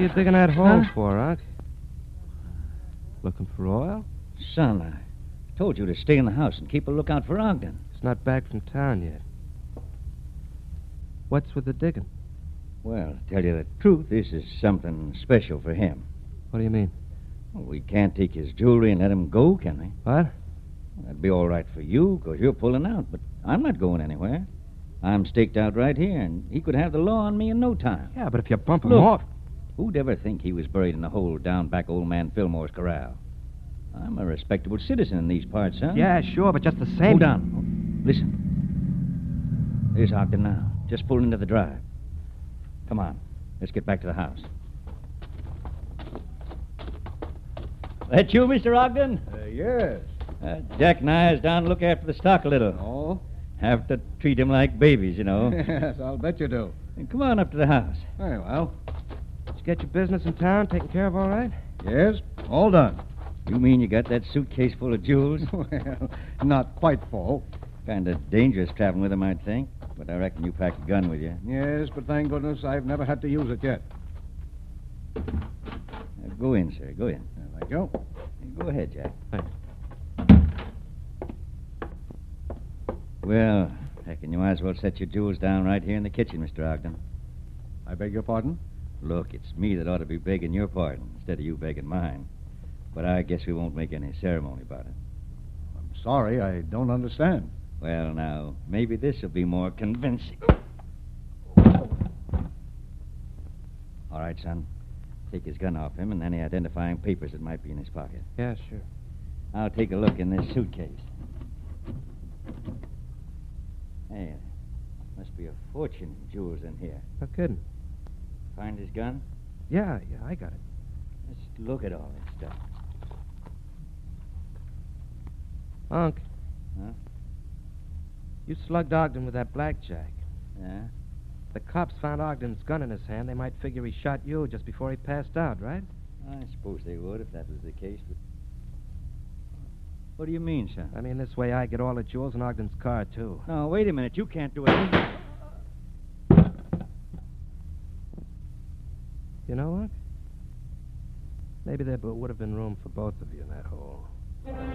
are you digging that hole Huh? for, Unc? Looking for oil? Son, I told you to stay in the house and keep a lookout for Ogden. He's not back from town yet. What's with the digging? Well, to tell you the truth, this is something special for him. What do you mean? Well, we can't take his jewelry and let him go, can we? What? That'd be all right for you, because you're pulling out, but I'm not going anywhere. I'm staked out right here, and he could have the law on me in no time. Yeah, but if you bump him Look. off... Who'd ever think he was buried in a hole down back old man Fillmore's corral? I'm a respectable citizen in these parts, son. Yeah, sure, but just the same... Hold on. Listen. There's Ogden now, just pulled into the drive. Come on. Let's get back to the house. That you, Mr. Ogden? Yes. Jack and I is down to look after the stock a little. Oh? Have to treat him like babies, you know. Yes, I'll bet you do. And come on up to the house. Very well. Did you get your business in town taken care of all right? Yes, all done. You mean you got that suitcase full of jewels? Well, not quite full. Kind of dangerous traveling with them, I'd think. But I reckon you packed a gun with you. Yes, but thank goodness I've never had to use it yet. Go in, sir. Go in. Thank you. Go ahead, Jack. Thanks. Well, I reckon you might as well set your jewels down right here in the kitchen, Mr. Ogden. I beg your pardon? Look, it's me that ought to be begging your pardon instead of you begging mine. But I guess we won't make any ceremony about it. I'm sorry, I don't understand. Well, now, maybe this will be more convincing. All right, son. Take his gun off him and any identifying papers that might be in his pocket. Yeah, sure. I'll take a look in this suitcase. Hey, must be a fortune in jewels in here. No kidding. Find his gun? Yeah, I got it. Let's look at all this stuff. Unc. Huh? You slugged Ogden with that blackjack. Yeah? The cops found Ogden's gun in his hand. They might figure he shot you just before he passed out, right? I suppose they would if that was the case, but... What do you mean, son? I mean, this way I get all the jewels in Ogden's car, too. No, wait a minute. You can't do it. You know, Unc? Maybe there would have been room for both of you in that hole.